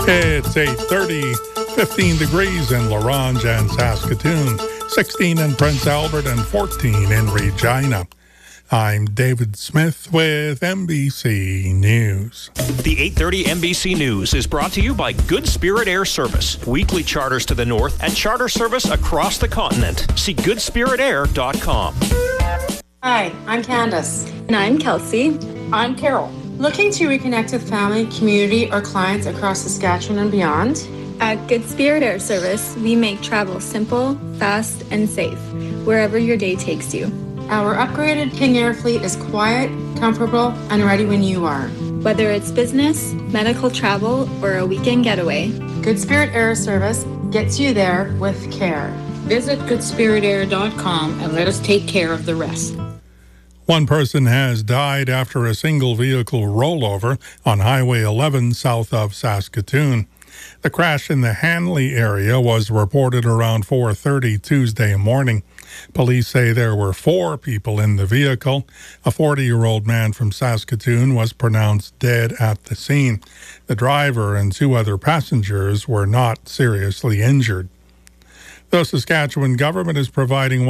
It's 8:30, 15 degrees in La Ronge and Saskatoon, 16 in Prince Albert, and 14 in Regina. I'm David Smith with MBC News. The 8:30 MBC News is brought to you by Good Spirit Air Service. Weekly charters to the north and charter service across the continent. See goodspiritair.com. Hi, I'm Candace. And I'm Kelsey. I'm Carol. Looking to reconnect with family, community, or clients across Saskatchewan and beyond? At Good Spirit Air Service, we make travel simple, fast, and safe, wherever your day takes you. Our upgraded King Air fleet is quiet, comfortable, and ready when you are. Whether it's business, medical travel, or a weekend getaway, Good Spirit Air Service gets you there with care. Visit goodspiritair.com and let us take care of the rest. One person has died after a single vehicle rollover on Highway 11 south of Saskatoon. The crash in the Hanley area was reported around 4:30 Tuesday morning. Police say there were 4 people in the vehicle. A 40-year-old man from Saskatoon was pronounced dead at the scene. The driver and 2 other passengers were not seriously injured. The Saskatchewan government is providing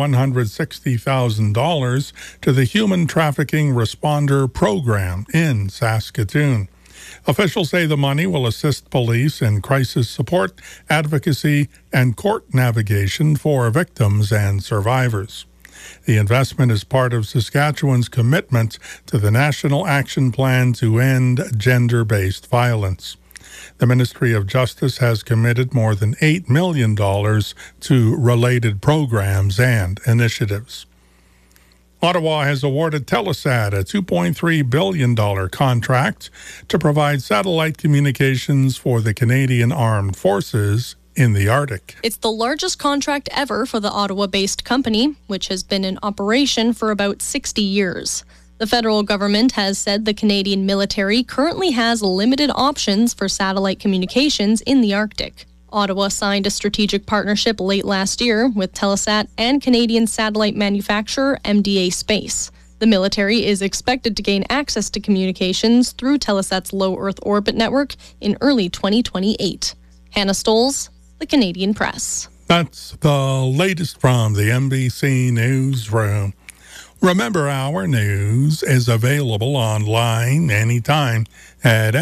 $160,000 to the Human Trafficking Responder Program in Saskatoon. Officials say the money will assist police in crisis support, advocacy, and court navigation for victims and survivors. The investment is part of Saskatchewan's commitment to the National Action Plan to End Gender-Based Violence. The Ministry of Justice has committed more than $8 million to related programs and initiatives. Ottawa has awarded Telesat a $2.3 billion contract to provide satellite communications for the Canadian Armed Forces in the Arctic. It's the largest contract ever for the Ottawa-based company, which has been in operation for about 60 years. The federal government has said the Canadian military currently has limited options for satellite communications in the Arctic. Ottawa signed a strategic partnership late last year with Telesat and Canadian satellite manufacturer MDA Space. The military is expected to gain access to communications through Telesat's low Earth orbit network in early 2028. Hannah Stoles, The Canadian Press. That's the latest from the MBC Newsroom. Remember, our news is available online anytime at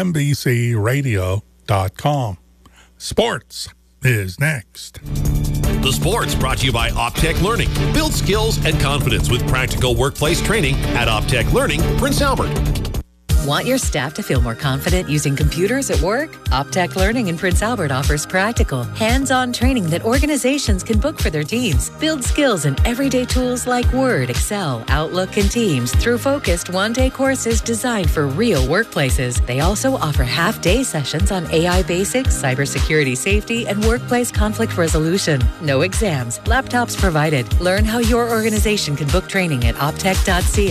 mbcradio.com. Sports is next. The Sports brought to you by Optech Learning. Build skills and confidence with practical workplace training at Optech Learning, Prince Albert. Want your staff to feel more confident using computers at work? Optech Learning in Prince Albert offers practical, hands-on training that organizations can book for their teams. Build skills in everyday tools like Word, Excel, Outlook, and Teams through focused one-day courses designed for real workplaces. They also offer half-day sessions on AI basics, cybersecurity safety, and workplace conflict resolution. No exams, laptops provided. Learn how your organization can book training at optech.ca.